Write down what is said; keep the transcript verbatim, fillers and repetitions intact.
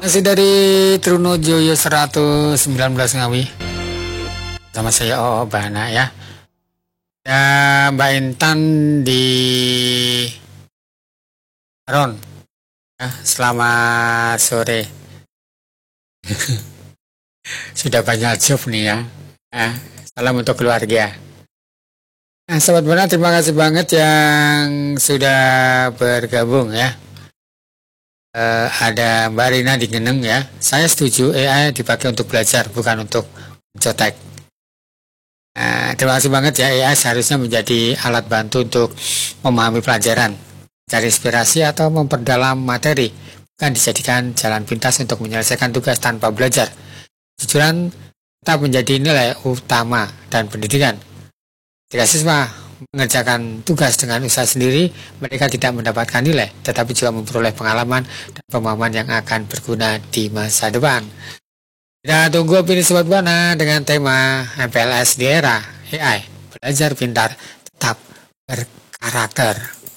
Masih dari Trunojoyo seratus sembilan belas Ngawi. Sama saya O O Bana ya. Ya Mbak Intan di Ron. Ya, selamat sore. Sudah banyak job nih ya. Ya, salam untuk keluarga. Nah, Sobat Bana, terima kasih banget yang sudah bergabung ya. Uh, ada Mbak Rina di Geneng ya. Saya setuju A I dipakai untuk belajar, bukan untuk mencotek. Nah, terima kasih banget ya. A I seharusnya menjadi alat bantu untuk memahami pelajaran, cari inspirasi atau memperdalam materi, bukan dijadikan jalan pintas untuk menyelesaikan tugas tanpa belajar. Jujuran tetap menjadi nilai utama dan pendidikan. Jika siswa mengerjakan tugas dengan usaha sendiri, mereka tidak mendapatkan nilai, tetapi juga memperoleh pengalaman dan pemahaman yang akan berguna di masa depan. Kita tunggu opini Sobat Bana dengan tema M P L S di era A I, belajar pintar, tetap berkarakter.